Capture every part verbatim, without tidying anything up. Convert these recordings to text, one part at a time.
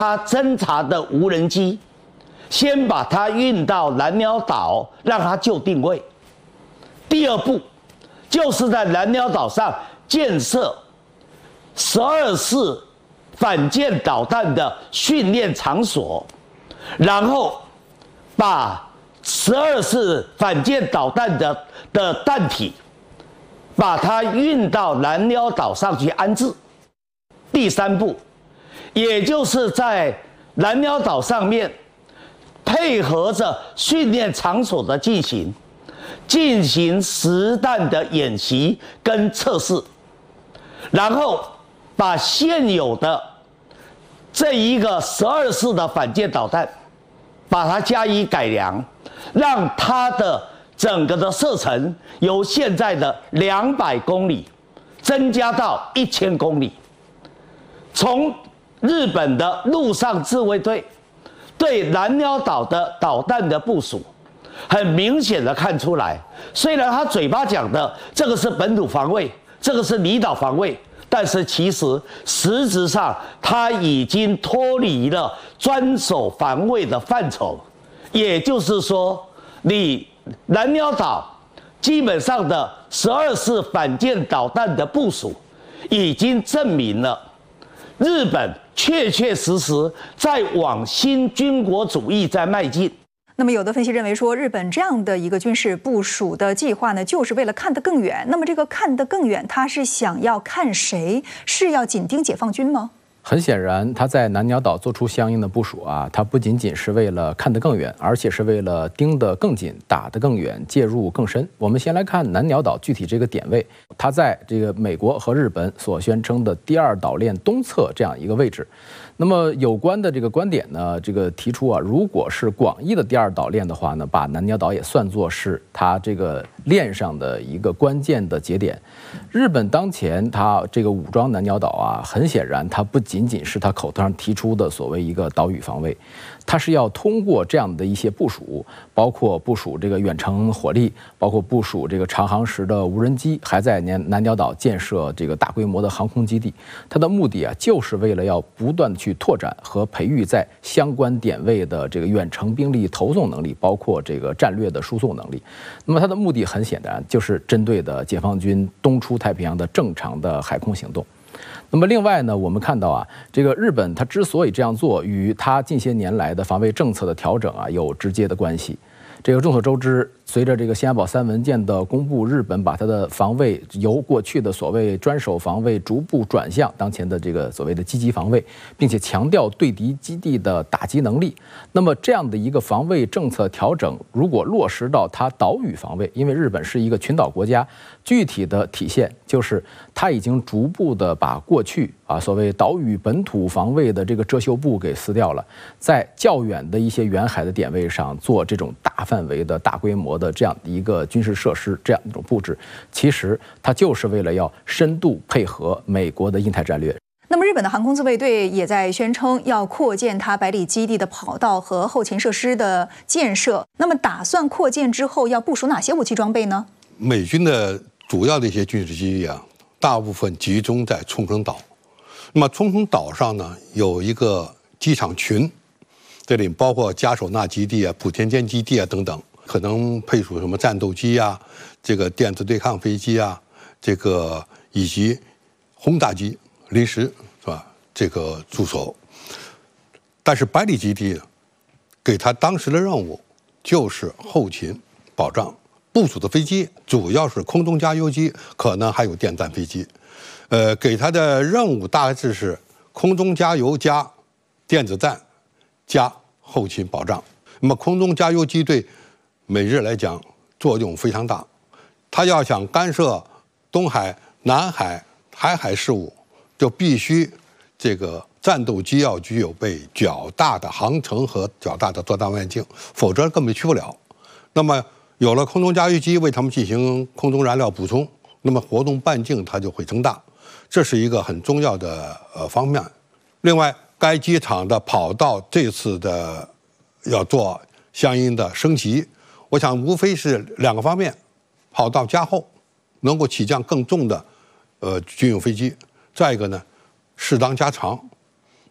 他侦察的无人机，先把它运到蓝鸟岛，让它就定位。第二步，就是在蓝鸟岛上建设十二式反舰导弹的训练场所，然后把十二式反舰导弹的的弹体，把它运到蓝鸟岛上去安置。第三步，也就是在蓝鸟岛上面，配合着训练场所的进行，进行实弹的演习跟测试，然后把现有的这一个十二式的反舰导弹，把它加以改良，让它的整个的射程由现在的两百公里增加到一千公里。从日本的陆上自卫队对蓝鸟岛的导弹的部署，很明显的看出来，虽然他嘴巴讲的这个是本土防卫，这个是离岛防卫，但是其实实质上他已经脱离了专守防卫的范畴。也就是说，你蓝鸟岛基本上的十二式反舰导弹的部署，已经证明了日本确确实实在往新军国主义在迈进。 那么，有的分析认为说，日本这样的一个军事部署的计划呢，就是为了看得更远。那么，这个看得更远，他是想要看谁？是要紧盯解放军吗？ 很显然，他在南鸟岛做出相应的部署啊，他不仅仅是为了看得更远，而且是为了盯得更紧、打得更远、介入更深。我们先来看南鸟岛具体这个点位，它在这个美国和日本所宣称的第二岛链东侧这样一个位置。那么有关的这个观点呢，这个提出啊，如果是广义的第二岛链的话呢，把南鸟岛也算作是它这个链上的一个关键的节点。日本当前它这个武装南鸟岛啊，很显然它不仅仅是它口头上提出的所谓一个岛屿防卫，它是要通过这样的一些部署，包括部署这个远程火力，包括部署这个长航时的无人机，还在南南鸟岛建设这个大规模的航空基地。它的目的啊，就是为了要不断去拓展和培育在相关点位的这个远程兵力投送能力，包括这个战略的输送能力。那么它的目的很显然，就是针对的解放军东出太平洋的正常的海空行动。那么另外呢，我们看到啊，这个日本它之所以这样做，与它近些年来的防卫政策的调整啊有直接的关系。这个众所周知，随着这个新安保三文件的公布，日本把它的防卫由过去的所谓专守防卫逐步转向当前的这个所谓的积极防卫，并且强调对敌基地的打击能力。那么这样的一个防卫政策调整，如果落实到它岛屿防卫，因为日本是一个群岛国家，具体的体现就是它已经逐步的把过去啊所谓岛屿本土防卫的这个遮羞布给撕掉了，在较远的一些远海的点位上做这种大范围的大规模的这样的一个军事设施，这样一种布置，其实它就是为了要深度配合美国的印太战略。 那么，日本的航空自卫队也在宣称要扩建它百里基地的跑道和后勤设施的建设。那么，打算扩建之后要部署哪些武器装备呢？ 美军的主要的一些军事基地啊，大部分集中在冲绳岛。那么，冲绳岛上呢有一个机场群，这里包括加手纳基地啊、普田间基地啊等等。可能配属什么战斗机啊，这个电子对抗飞机啊，这个以及轰炸机临时是吧？这个驻守。但是百里基地呢，给他当时的任务就是后勤保障，部署的飞机主要是空中加油机，可能还有电战飞机。呃，给他的任务大致是空中加油加电子战加后勤保障。那么空中加油机对美日来讲作用非常大，他要想干涉东海、南海、海海事务，就必须这个战斗机要具有被较大的航程和较大的作战半径，否则根本去不了。那么有了空中加油机为他们进行空中燃料补充，那么活动半径它就会增大，这是一个很重要的呃方面。另外，该机场的跑道这次的要做相应的升级。我想无非是两个方面，跑道加厚，能够起降更重的呃军用飞机；再一个呢，适当加长，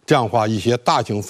这样的话，一些大型